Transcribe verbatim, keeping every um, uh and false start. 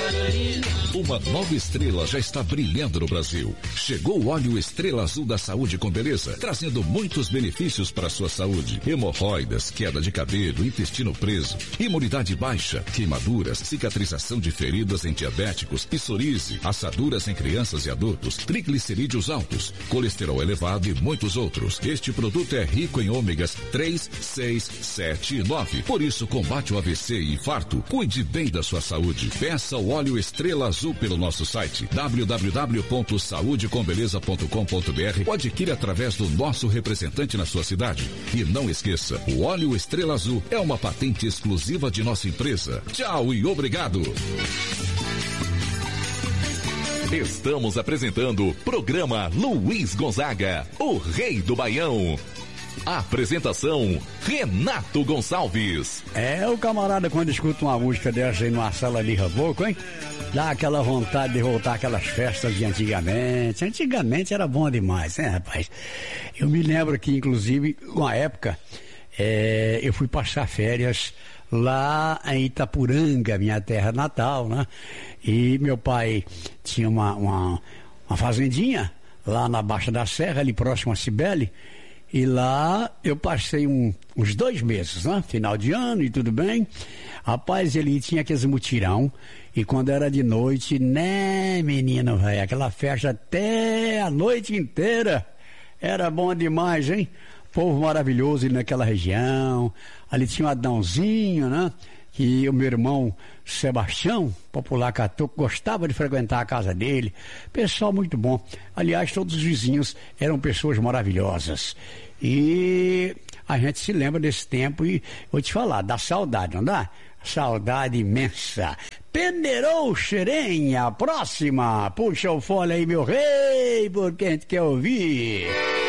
Uma nova estrela já está brilhando no Brasil. Chegou o óleo Estrela Azul da Saúde com Beleza, trazendo muitos benefícios para a sua saúde. Hemorroidas, queda de cabelo, intestino preso, imunidade baixa, queimaduras, cicatrização de feridas em diabéticos, psoríase, assaduras em crianças e adultos, triglicerídeos altos, colesterol elevado e muitos outros. Este produto é rico em ômegas três, seis, sete e nove. Por isso, combate o A V C e infarto. Cuide bem da sua saúde. Peça o óleo Estrela Azul pelo nosso site w w w ponto saúde com beleza ponto com ponto b r ou adquire através do nosso representante na sua cidade. E não esqueça, o óleo Estrela Azul é uma patente exclusiva de nossa empresa. Tchau e obrigado! Estamos apresentando o programa Luiz Gonzaga, o rei do Baião. Apresentação, Renato Gonçalves. É, o camarada quando escuta uma música dessa aí numa sala de reboco, hein? Dá aquela vontade de voltar aquelas festas de antigamente. Antigamente era bom demais, né, rapaz? Eu me lembro que, inclusive, uma época, é, eu fui passar férias lá em Itapuranga, minha terra natal, né? E meu pai tinha uma, uma, uma fazendinha lá na Baixa da Serra, ali próximo a Cibele. E lá eu passei um, uns dois meses, né? Final de ano e tudo bem. Rapaz, ele tinha aqueles mutirão. E quando era de noite, né, menino, velho? Aquela festa até a noite inteira. Era bom demais, hein? Povo maravilhoso ali naquela região. Ali tinha um Adãozinho, né? Que o meu irmão Sebastião, popular catuco, gostava de frequentar a casa dele. Pessoal muito bom. Aliás, todos os vizinhos eram pessoas maravilhosas. E a gente se lembra desse tempo e vou te falar, dá saudade, não dá? Saudade imensa. Penderou Xerenha, próxima. Puxa o fone aí, meu rei, porque a gente quer ouvir.